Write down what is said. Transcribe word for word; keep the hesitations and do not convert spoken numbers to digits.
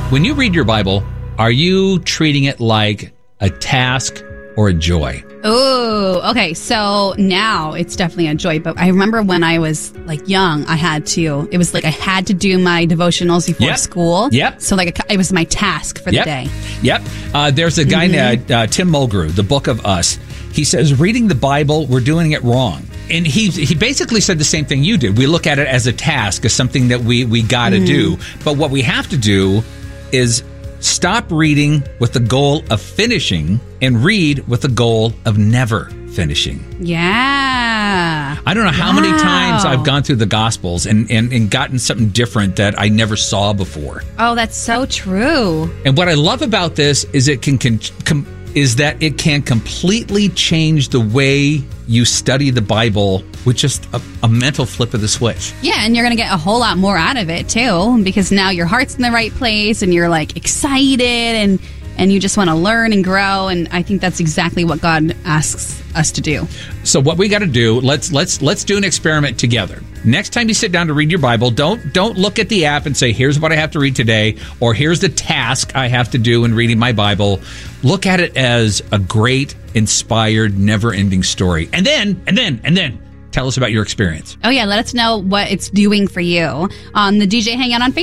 When you read your Bible, are you treating it like a task or a joy? Oh, okay. So now it's definitely a joy. But I remember when I was like young, I had to, it was like I had to do my devotionals before Yep. school. Yep. So like it was my task for Yep. the day. Yep. Uh, there's a guy, Mm-hmm. uh, uh, Tim Mulgrew, The Book of Us. He says, reading the Bible, we're doing it wrong. And he he basically said the same thing you did. We look at it as a task, as something that we, we got to Mm-hmm. do. But what we have to do is stop reading with the goal of finishing and read with the goal of never finishing. Yeah. I don't know how Wow. many times I've gone through the Gospels and, and, and gotten something different that I never saw before. Oh, that's so true. And what I love about this is it can, can com, is that it can completely change the way you study the Bible with just a, a mental flip of the switch. Yeah, and you're going to get a whole lot more out of it too, because now your heart's in the right place and you're like excited and and you just want to learn and grow, and I think that's exactly what God asks us to do. So what we got to do, let's let's let's do an experiment together. Next time you sit down to read your Bible, don't don't look at the app and say, here's what I have to read today, or here's the task I have to do in reading my Bible. Look at it as a great, inspired, never-ending story. And then, and then, and then, tell us about your experience. Oh yeah, let us know what it's doing for you on the D J Hangout on Facebook.